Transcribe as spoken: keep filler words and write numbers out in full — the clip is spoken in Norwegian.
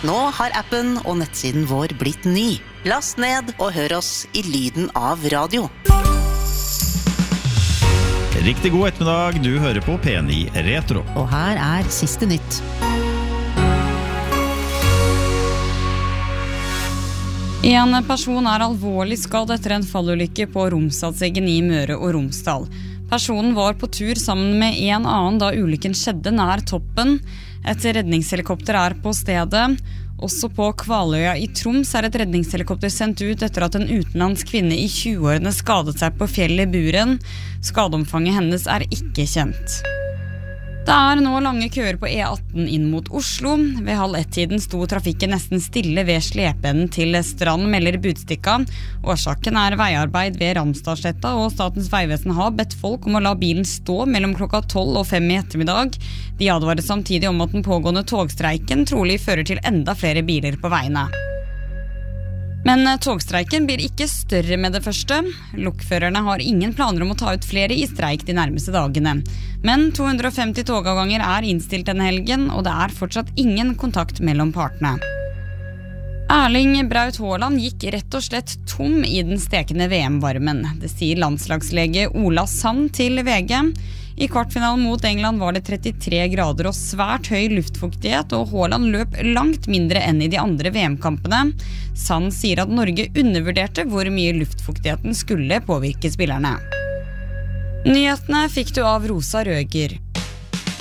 Nå har appen og nettsiden vår blitt ny. Last ned og hør oss i lyden av radio. Riktig god ettermiddag, du hører på P ni Retro. Og her er siste nytt. En person er alvorlig skadd etter en fallulykke på Romsdalseggen i Møre og Romsdal. Personen var på tur sammen med en annen da ulykken skjedde nær toppen. Et redningshelikopter er på stedet. Også på Kvaløya i Troms er et redningshelikopter sendt ut etter at en utenlandsk kvinne i tjueårene skadet seg på fjellet Buren. Skadeomfanget hennes er ikke kjent. Det er nå lange køer på E atten inn mot Oslo. Ved halv ett-tiden sto trafikken nesten stille ved slependen til Strand, melder Budstikka. Årsaken er veiarbeid ved Ramstadsletta, og Statens vegvesen har bedt folk om å la bilen stå mellom klokka tolv og fem i ettermiddag. De advarer samtidig om at den pågående togstreiken trolig fører til enda flere biler på veiene. Men togstreiken blir ikke større med det første. Lokførerne har ingen planer om å ta ut flere i streik de nærmeste dagene. Men to hundre og femti togavganger er innstilt denne helgen, og det er fortsatt ingen kontakt mellom partene. Erling Braut Haaland gikk rett og slett tom i den stekende V M-varmen. Det sier landslagslege Ola Sand til V G. I kvartfinalen mot England var det trettitre grader og svært høy luftfuktighet, og Haaland løp langt mindre enn i de andre V M-kampene. Sand sier at Norge undervurderte hvor mye luftfuktigheten skulle påvirke spillerne. Nyhetene fikk du av Rosa Røger.